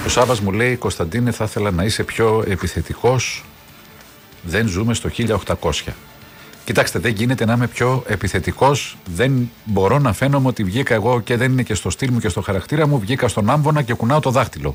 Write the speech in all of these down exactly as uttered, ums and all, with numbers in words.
Ο Σάββας μου λέει: Κωνσταντίνε, θα ήθελα να είσαι πιο επιθετικός. Δεν ζούμε στο χίλια οκτακόσια. Κοιτάξτε, δεν γίνεται να είμαι πιο επιθετικός. Δεν μπορώ να φαίνομαι ότι βγήκα εγώ και δεν είναι και στο στυλ μου και στο χαρακτήρα μου. Βγήκα στον άμβονα και κουνάω το δάχτυλο.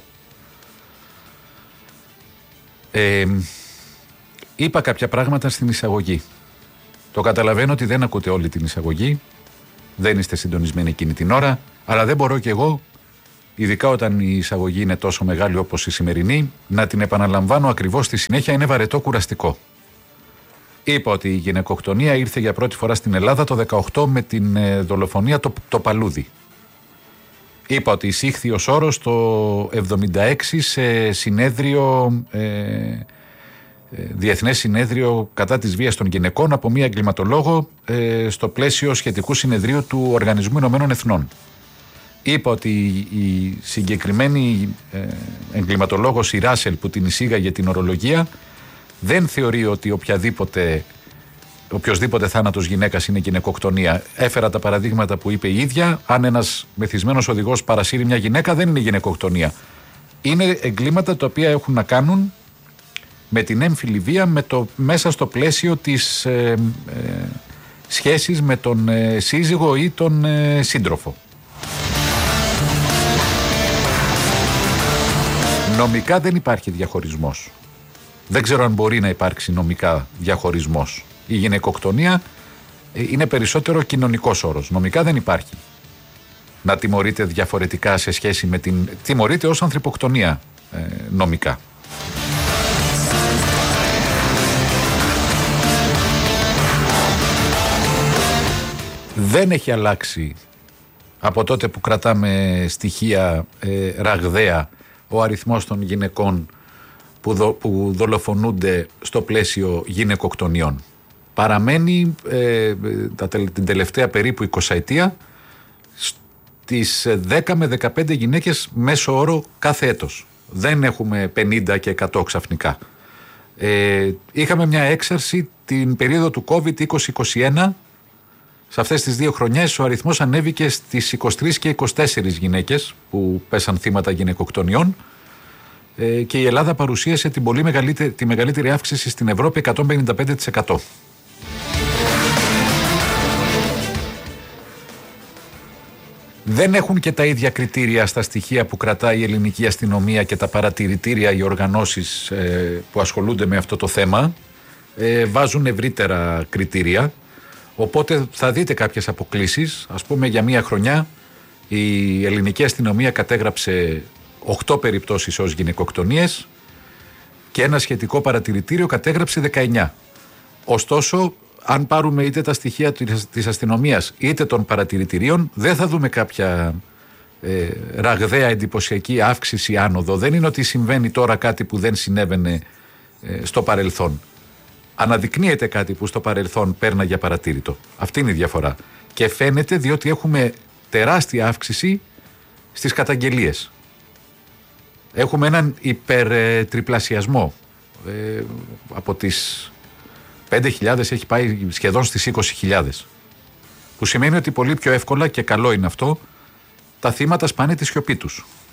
Ε, είπα κάποια πράγματα στην εισαγωγή. Το καταλαβαίνω ότι δεν ακούτε όλη την εισαγωγή. Δεν είστε συντονισμένοι εκείνη την ώρα. Αλλά δεν μπορώ κι εγώ, ειδικά όταν η εισαγωγή είναι τόσο μεγάλη όπως η σημερινή, να την επαναλαμβάνω ακριβώς στη συνέχεια. Είναι βαρετό, κουραστικό. Είπα ότι η γυναικοκτονία ήρθε για πρώτη φορά στην Ελλάδα το δεκαοκτώ με την ε, δολοφονία το, το Παλούδι. Είπα ότι εισήχθη ως όρος το εβδομήντα έξι σε συνέδριο, ε, ε, διεθνές συνέδριο κατά της βίας των γυναικών από μία εγκληματολόγο ε, στο πλαίσιο σχετικού συνεδρίου του Οργανισμού Ηνωμένων Εθνών. Είπα ότι η συγκεκριμένη ε, εγκληματολόγος η Ράσελ που την εισήγαγε την ορολογία δεν θεωρεί ότι οποιαδήποτε, οποιοσδήποτε θάνατος γυναίκας είναι γυναικοκτονία. Έφερα τα παραδείγματα που είπε η ίδια. Αν ένας μεθυσμένος οδηγός παρασύρει μια γυναίκα, δεν είναι γυναικοκτονία. Είναι εγκλήματα τα οποία έχουν να κάνουν με την έμφυλη βία με το, μέσα στο πλαίσιο της ε, ε, σχέσης με τον ε, σύζυγο ή τον ε, σύντροφο. Νομικά δεν υπάρχει διαχωρισμός. Δεν ξέρω αν μπορεί να υπάρξει νομικά διαχωρισμός. Η γυναικοκτονία είναι περισσότερο κοινωνικός όρος. Νομικά δεν υπάρχει. Να τιμωρείται διαφορετικά σε σχέση με την... Τιμωρείται ως ανθρωποκτονία ε, νομικά. Δεν έχει αλλάξει από τότε που κρατάμε στοιχεία ε, ραγδαία ο αριθμός των γυναικών που, δο, που δολοφονούνται στο πλαίσιο γυναικοκτονιών. Παραμένει ε, τα, την τελευταία περίπου εικοσαετία στις δέκα με δεκαπέντε γυναίκες μέσο όρο κάθε έτος. Δεν έχουμε πενήντα και εκατό ξαφνικά. Ε, είχαμε μια έξαρση την περίοδο του κόβιντ είκοσι είκοσι ένα. Σε αυτές τις δύο χρονιές ο αριθμός ανέβηκε στις είκοσι τρεις και είκοσι τέσσερις γυναίκες που πέσαν θύματα γυναικοκτονιών ε, και η Ελλάδα παρουσίασε την πολύ μεγαλύτερη, τη μεγαλύτερη αύξηση στην Ευρώπη, εκατόν πενήντα πέντε τοις εκατό. Δεν έχουν και τα ίδια κριτήρια στα στοιχεία που κρατάει η ελληνική αστυνομία και τα παρατηρητήρια, οι οργανώσεις ε, που ασχολούνται με αυτό το θέμα. Ε, βάζουν ευρύτερα κριτήρια. Οπότε θα δείτε κάποιες αποκλίσεις. Ας πούμε, για μία χρονιά η ελληνική αστυνομία κατέγραψε οκτώ περιπτώσεις ως γυναικοκτονίες και ένα σχετικό παρατηρητήριο κατέγραψε δεκαεννιά. Ωστόσο, αν πάρουμε είτε τα στοιχεία της αστυνομίας είτε των παρατηρητηρίων, δεν θα δούμε κάποια ε, ραγδαία εντυπωσιακή αύξηση άνοδο. Δεν είναι ότι συμβαίνει τώρα κάτι που δεν συνέβαινε ε, στο παρελθόν. Αναδεικνύεται κάτι που στο παρελθόν πέρνα για παρατήρητο. Αυτή είναι η διαφορά. Και φαίνεται διότι έχουμε τεράστια αύξηση στις καταγγελίες. Έχουμε έναν υπερτριπλασιασμό. Ε, από τις πέντε χιλιάδες έχει πάει σχεδόν στις είκοσι χιλιάδες. Που σημαίνει ότι πολύ πιο εύκολα, και καλό είναι αυτό, τα θύματα σπάνε τη σιωπή τους.